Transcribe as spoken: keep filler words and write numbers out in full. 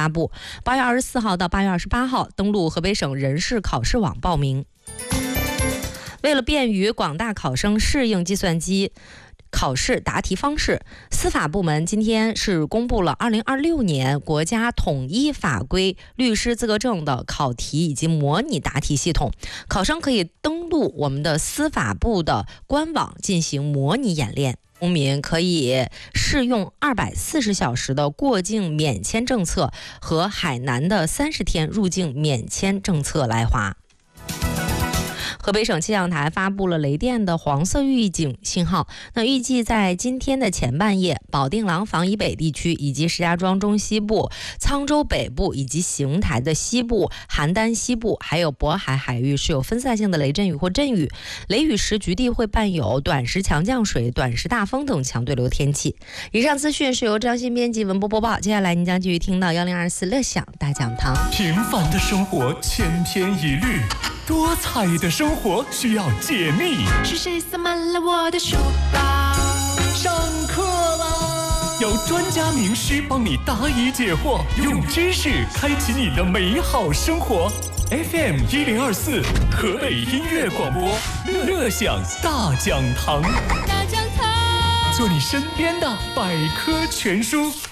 发布，八月二十四号到八月二十八号登录河北省人事考试网报名。为了便于广大考生适应计算机考试答题方式，司法部门今天是公布了二零二六年国家统一法规律师资格证的考题以及模拟答题系统，考生可以登录我们的司法部的官网进行模拟演练。公民可以适用二百四十小时的过境免签政策和海南的三十天入境免签政策来华。河北省气象台发布了雷电的黄色预警信号，那预计在今天的前半夜，保定廊坊以北地区以及石家庄中西部、沧州北部以及邢台的西部、邯郸西部还有渤海海域是有分散性的雷阵雨或阵雨，雷雨时局地会伴有短时强降水、短时大风等强对流天气。以上资讯是由张鑫编辑文播播报，接下来您将继续听到一零二四乐享大讲堂。 平凡的生活千篇一律，多彩的生活需要解密。 是谁塞满了我的书包？ 上课啦！有专家名师帮你答疑解惑，用知识开启你的美好生活。F M 一零二四，河北音乐广播，乐享大讲堂。 大讲堂， 做你身边的百科全书。